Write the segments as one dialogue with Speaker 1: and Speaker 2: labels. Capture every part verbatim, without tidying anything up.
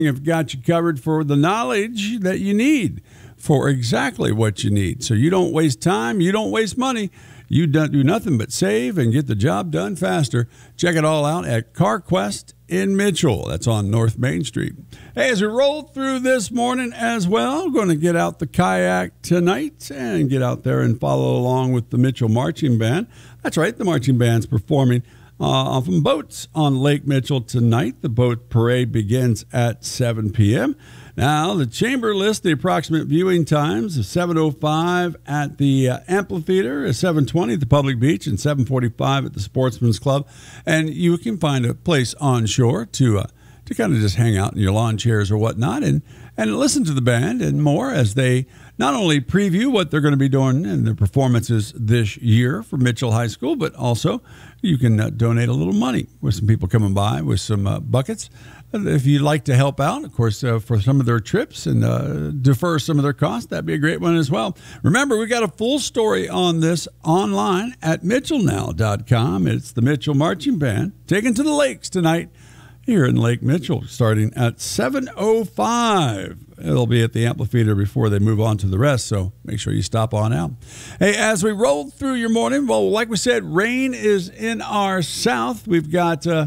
Speaker 1: have got you covered for the knowledge that you need for exactly what you need. So you don't waste time, you don't waste money. You don't do nothing but save and get the job done faster. Check it all out at CarQuest in Mitchell. That's on North Main Street. Hey, as we roll through this morning as well, going to get out the kayak tonight and get out there and follow along with the Mitchell Marching Band. That's right, the marching band's performing uh, from boats on Lake Mitchell tonight. The boat parade begins at seven p.m. Now, the chamber lists the approximate viewing times of seven oh five at the uh, amphitheater, seven twenty at the public beach, and seven forty-five at the Sportsman's Club. And you can find a place on shore to uh, to kind of just hang out in your lawn chairs or whatnot and, and listen to the band and more as they not only preview what they're going to be doing in their performances this year for Mitchell High School, but also you can uh, donate a little money with some people coming by with some uh, buckets. If you'd like to help out, of course, uh, for some of their trips and uh, defer some of their costs, that'd be a great one as well. Remember, we got a full story on this online at mitchell now dot com. It's the Mitchell Marching Band taken to the lakes tonight here in Lake Mitchell, starting at seven oh five. It'll be at the amphitheater before they move on to the rest, so make sure you stop on out. Hey, as we roll through your morning, well, like we said, rain is in our south. We've got... Uh,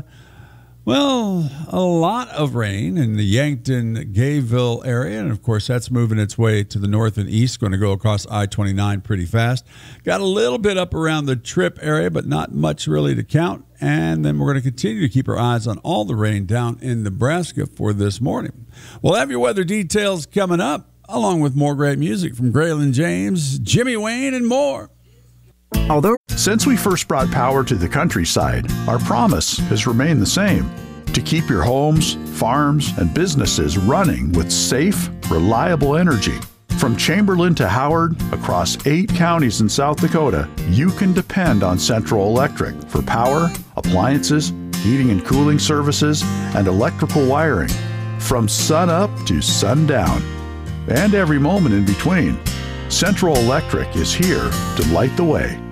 Speaker 1: Well, a lot of rain in the Yankton-Gayville area, and of course that's moving its way to the north and east, going to go across I twenty-nine pretty fast. Got a little bit up around the Tripp area, but not much really to count. And then we're going to continue to keep our eyes on all the rain down in Nebraska for this morning. We'll have your weather details coming up, along with more great music from Graylin James, Jimmy Wayne, and more.
Speaker 2: Although, since we first brought power to the countryside, our promise has remained the same: to keep your homes, farms, and businesses running with safe, reliable energy. From Chamberlain to Howard, across eight counties in South Dakota, you can depend on Central Electric for power, appliances, heating and cooling services, and electrical wiring. From sun up to sundown, and every moment in between, Central Electric is here to light the way.